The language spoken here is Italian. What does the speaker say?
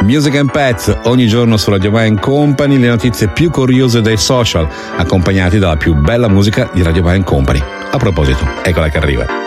Music and Pets, ogni giorno su Radio Band Company, le notizie più curiose dei social, accompagnati dalla più bella musica di Radio Band Company. A proposito, eccola che arriva.